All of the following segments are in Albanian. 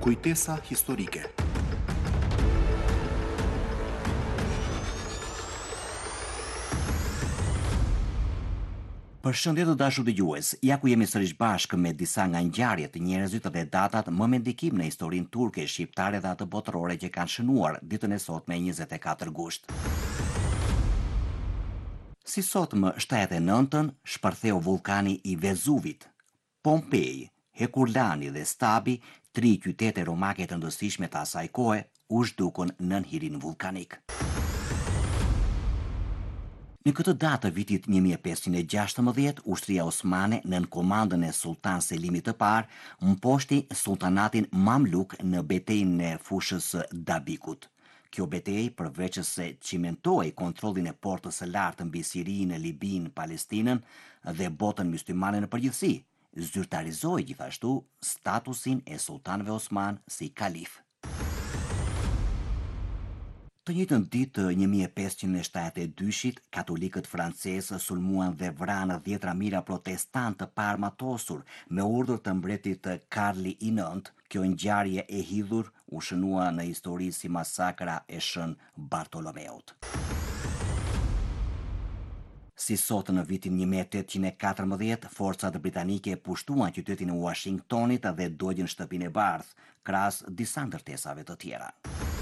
Kujtesa historike. Përshëndetje të dashur dëgjues, ja ku jemi sërish bashkë me disa nga ngjarjet e njerëzit dhe datat më me ndikim në historinë turke, shqiptare dhe atë botërore që kanë shënuar ditën e sotme 24 gusht. Si sotmë 79-ën, shpërtheu vulkani i Vezuvit. Pompei, Hekurlani dhe Stabi, tri qytete romake të rëndësishme të asaj kohe, u zhdukën nën hirin vulkanik. Në këtë datë vitit 1516, ushtria osmane nën komandën e Sultan Selimit të parë mposhti sultanatin Mamluk në betejën e fushës së Dabikut. Kjo betejë, përveç se cimentoi kontrollin e portës së lartë mbi Sirinë, Libinë, Palestinën dhe botën myslimane në përgjithësi, zyrtarizoi gjithashtu statusin e sultanëve osman si kalif. Të njëjtën ditë të 1572-shit, katolikët francezë sulmuan dhe vranë 10 mijëra protestant të paarmatosur me urdhër të mbretit Karli IX. Kjo ngjarje e hidhur u shënua në histori si masakra e Shën Bartolomeut. Si sot në vitin 1814, forcat britanike pushtuan qytetin e Washingtonit dhe dogjën shtëpinë e bardhë, krahas disa ndërtesave të tjera.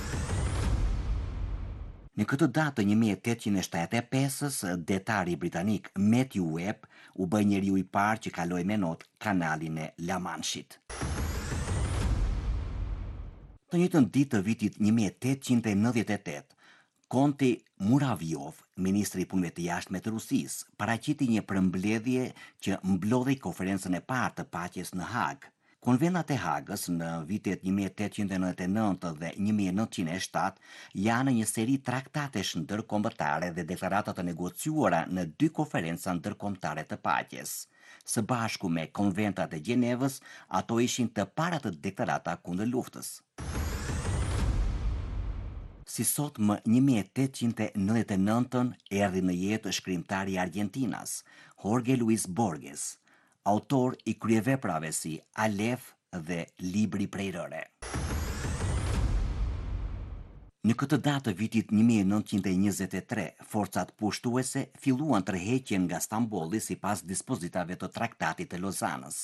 Në këtë datë 1875-s, detari britanik Matthew Webb u bë njeriu i parë që kaloi me not kanalin e La Manshit. Të njëjtën ditë të vitit 1898, Konti Muraviov, ministri i punëve të jashtme të Rusisë, paraqiti një përmbledhje që mblodhi konferencën e parë të paqes në Hag. Konventat e Hagës në vitet 1899 dhe 1907 janë një seri traktatesh ndërkombëtare dhe deklarata të negociuara në 2 konferenca ndërkombëtare të paqes. Së bashku me konventat e Gjenevës, ato ishin të parat të deklarata kundër luftës. Si sot më 1899 erdhi në jetë shkrimtari i Argjentinas, Jorge Luis Borges, autor i kryeveprave si Alef dhe Libri prej rëre. Në këtë datë vitit 1923, forcat pushtuese filluan tërheqjen nga Stambolli sipas dispozitave të Traktatit të Lozanës.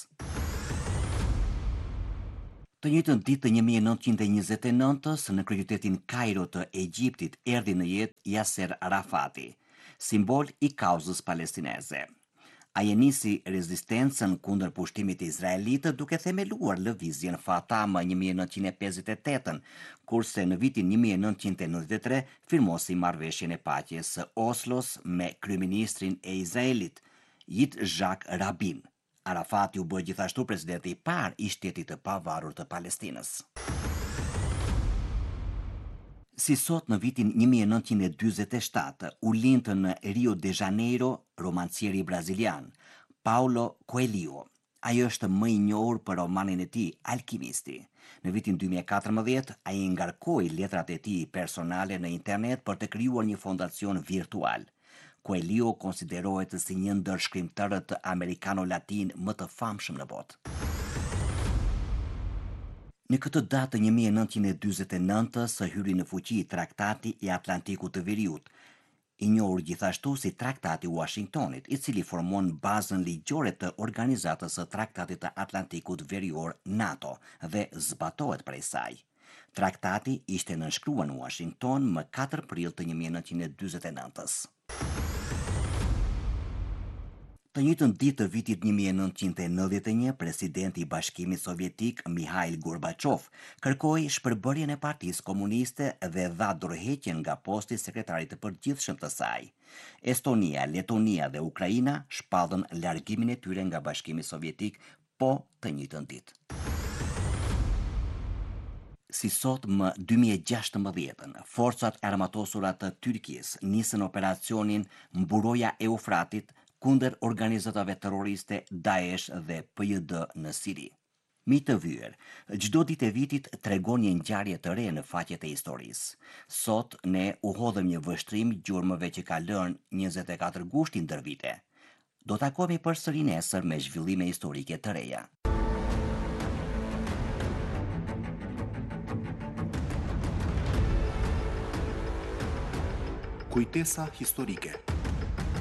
Të njëjtën ditë të 1929-s, në kryeqytetin Kairo të Egjiptit erdhi në jetë Yasser Arafati, simbol i kauzës palestineze. Ai e nisi rezistencën kundër pushtimit të izraelitëve duke themeluar lëvizjen Fatah më 1958, kurse në vitin 1993 firmosi marrëveshjen e paqes së Oslos me kryeministrin e Izraelit, Yitzhak Rabin. Arafati u bë gjithashtu presidenti i parë i shtetit të pavarur të Palestinës. Si sot në vitin 1947, u lind në Rio de Janeiro romancieri brazilian Paulo Coelho. Ai është më i njohur për romanin e tij Alkimisti. Në vitin 2014, ai ngarkoi letrat e tij personale në internet për të krijuar një fondacion virtual. Coelho konsiderohet si një ndër shkrimtarët amerikano-latin më të famshëm në botë. Në këtë datë 1949 hyri në fuqi Traktati i Atlantikut të Veriut, i njohur gjithashtu si Traktati i Washingtonit, i cili formon bazën ligjore të Organizatës së Traktatit të Atlantikut Verior NATO dhe zbatohet prej saj. Traktati ishte nënshkruar në Washington më 4 prill të 1949-s. Të njëjtën ditë të vitit 1991, presidenti i Bashkimit Sovjetik Mikhail Gorbaçov kërkoi shpërbërjen e Partisë Komuniste dhe dha dorëheqjen nga posti i sekretarit të përgjithshëm të saj. Estonia, Letonia dhe Ukraina shpallën largimin e tyre nga Bashkimi Sovjetik të njëjtën ditë. Si sot më 2016, forcat armatosura të Turqisë nisën operacionin Mburoja e Eufratit kundër organizatave terroriste Daesh dhe PJD në Siri. Mi të vyer, çdo ditë e vitit tregon një ngjarje të re në faqet e historisë. Sot ne u hodhëm një vështrim gjurmëve që ka lënë 24 gushtin ndër vite. Do takohemi përsëri nesër me zhvillime historike të reja. Kujtesa historike.